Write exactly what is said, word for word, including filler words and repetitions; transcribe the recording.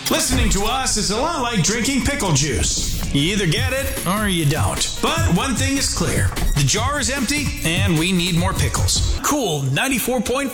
Listening to us is a lot like drinking pickle juice. You either get it or you don't. But one thing is clear. The jar is empty and we need more pickles. Cool ninety-four point five